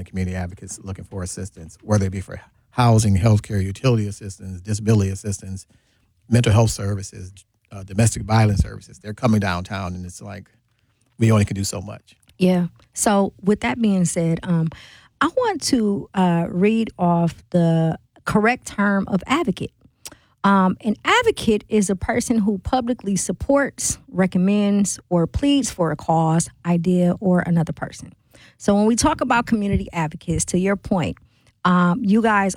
the community advocates looking for assistance, whether it be for housing, healthcare, utility assistance, disability assistance, mental health services, domestic violence services. They're coming downtown, and it's like we only can do so much. Yeah. So with that being said, I want to read off the correct term of advocate. An advocate is a person who publicly supports, recommends, or pleads for a cause, idea, or another person. So when we talk about community advocates, to your point, you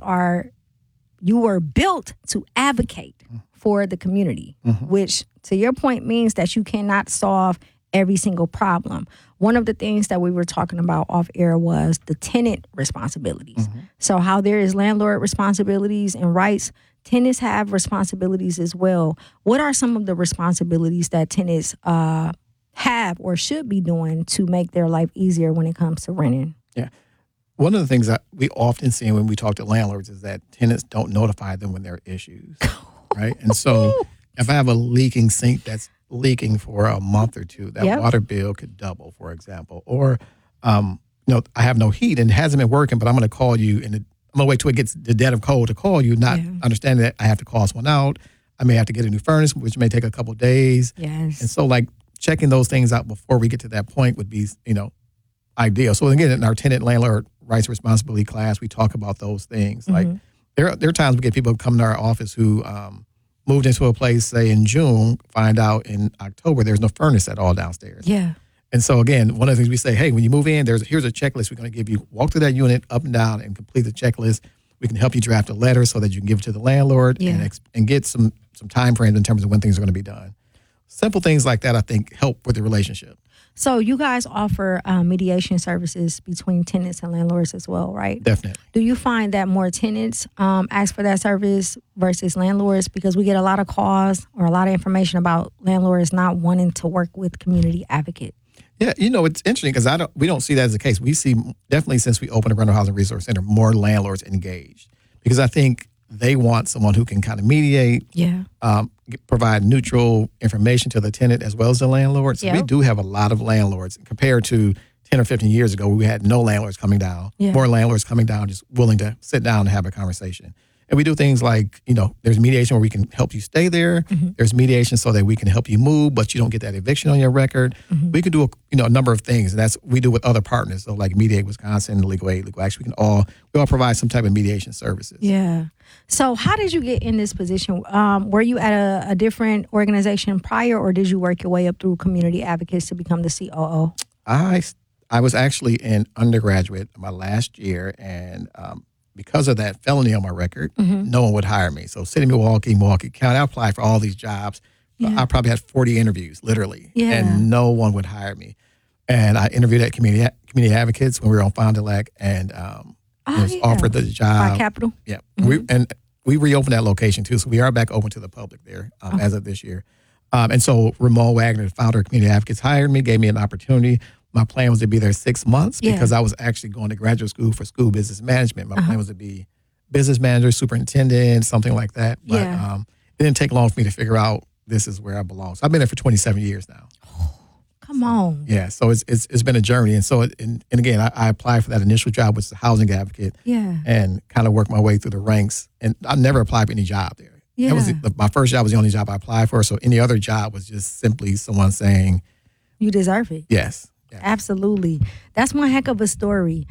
were built to advocate for the community, which to your point means that you cannot solve every single problem. One of the things that we were talking about off air was the tenant responsibilities. So how there is landlord responsibilities and rights, tenants have responsibilities as well. What are some of the responsibilities that tenants have or should be doing to make their life easier when it comes to renting? Yeah. One of the things that we often see when we talk to landlords is that tenants don't notify them when there are issues, right? And so if I have a leaking sink that's leaking for a month or two, that water bill could double, for example. Or, I have no heat and it hasn't been working, but I'm going to call you and I'm going to wait till it gets the dead of cold to call you, not understanding that I have to call someone out. I may have to get a new furnace, which may take a couple of days. Yes. And so checking those things out before we get to that point would be, ideal. So again, in our tenant landlord rights and responsibility class, we talk about those things. Like there are times we get people who come to our office who moved into a place, say in June, find out in October there's no furnace at all downstairs. Yeah. And so again, one of the things we say, hey, when you move in, here's a checklist we're going to give you. Walk through that unit up and down and complete the checklist. We can help you draft a letter so that you can give it to the landlord and get some time frames in terms of when things are going to be done. Simple things like that, I think, help with the relationship. So you guys offer mediation services between tenants and landlords as well, right? Definitely. Do you find that more tenants ask for that service versus landlords? Because we get a lot of calls or a lot of information about landlords not wanting to work with community advocate. Yeah, it's interesting because we don't see that as the case. We see definitely since we opened the Rental Housing Resource Center, more landlords engaged because I think they want someone who can kind of mediate, provide neutral information to the tenant as well as the landlord. So we do have a lot of landlords compared to 10 or 15 years ago. We had no landlords coming down, more landlords coming down, just willing to sit down and have a conversation. And we do things like, there's mediation where we can help you stay there. There's mediation so that we can help you move, but you don't get that eviction on your record. We can do a number of things, and that's we do with other partners. So like Mediate Wisconsin, Legal Aid, Legal Action, we all provide some type of mediation services. Yeah. So how did you get in this position? Were you at a different organization prior, or did you work your way up through community advocates to become the COO? I was actually an undergraduate my last year, and because of that felony on my record, no one would hire me. So City of Milwaukee County, I applied for all these jobs. I probably had 40 interviews, literally, and no one would hire me. And I interviewed at Community Advocates when we were on Fond du Lac, and was offered the job. By Capital? Yeah. We reopened that location, too, so we are back open to the public there as of this year. And so Ramon Wagner, the founder of Community Advocates, hired me, gave me an opportunity. My plan was to be there 6 months because I was actually going to graduate school for school business management. My plan was to be business manager, superintendent, something like that. But it didn't take long for me to figure out this is where I belong. So I've been there for 27 years now. Come on. Yeah, so it's been a journey. And so, and again, I applied for that initial job, which is a housing advocate, and kind of worked my way through the ranks. And I never applied for any job there. Yeah. That was my first job was the only job I applied for. So any other job was just simply someone saying, you deserve it. Yes. Absolutely. That's one heck of a story.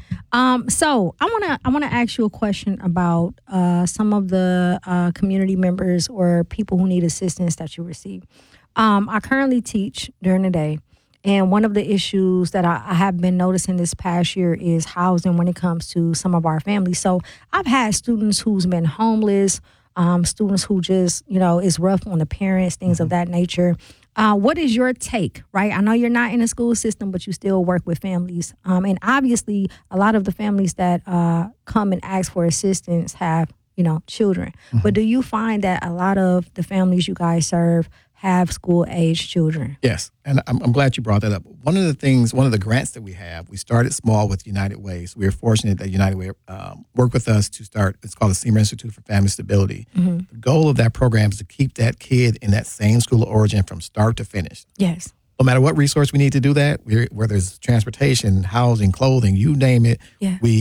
So I wanna ask you a question about some of the community members or people who need assistance that you receive. I currently teach during the day, and one of the issues that I have been noticing this past year is housing when it comes to some of our families. So I've had students who's been homeless, students who just, is rough on the parents, things of that nature. What is your take, right? I know you're not in a school system, but you still work with families. And obviously, a lot of the families that come and ask for assistance have, children. But do you find that a lot of the families you guys serve have school-age children? Yes, and I'm glad you brought that up. One of the grants that we have, we started small with United Way. So we were fortunate that United Way worked with us to start, it's called the Seymour Institute for Family Stability. The goal of that program is to keep that kid in that same school of origin from start to finish. Yes. No matter what resource we need to do that, whether it's transportation, housing, clothing, you name it, we